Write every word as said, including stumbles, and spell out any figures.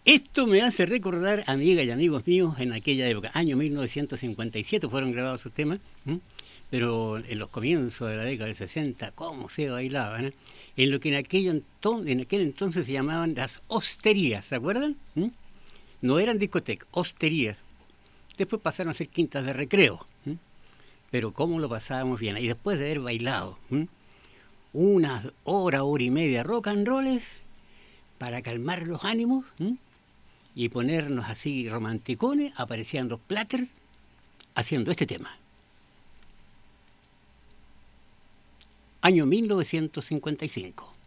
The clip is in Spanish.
Esto me hace recordar, amigas y amigos míos, en aquella época, año mil novecientos cincuenta y siete fueron grabados sus temas, ¿m? Pero en los comienzos de la década del sesenta, cómo se bailaban, ¿eh? En lo que en, aquello enton en aquel entonces se llamaban las hosterías, ¿se acuerdan? ¿M? No eran discotecas, hosterías. Después pasaron a ser quintas de recreo, ¿m? Pero cómo lo pasábamos bien. Y después de haber bailado ¿m? una hora, hora y media rock and rolls, para calmar los ánimos, ¿m? Y ponernos así romanticones, aparecían los Platters haciendo este tema. Año mil novecientos cincuenta y cinco.